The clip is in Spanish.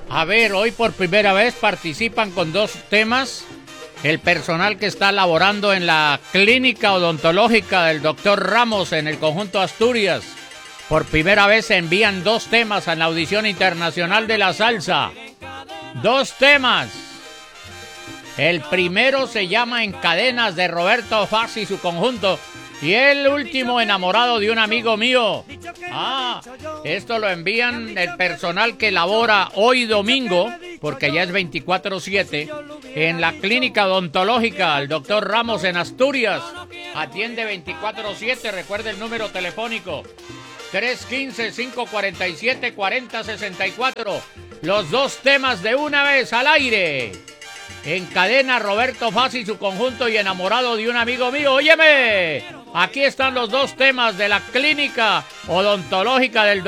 A ver, hoy por primera vez participan con dos temas el personal que está laborando en la clínica odontológica del doctor Ramos en el conjunto Asturias. Por primera vez envían dos temas en la audición internacional de la salsa. Dos temas. El primero se llama En Cadenas de Roberto Faz y su conjunto. Y el último, Enamorado de un amigo mío. Esto lo envían el personal que labora hoy domingo, porque ya es 24/7, en la clínica odontológica, el doctor Ramos en Asturias. Atiende 24/7, recuerde el número telefónico 315-547-4064. Los dos temas de una vez al aire. En cadena Roberto Faz y su conjunto y Enamorado de un amigo mío. ¡Óyeme! Aquí están los dos temas de la clínica odontológica del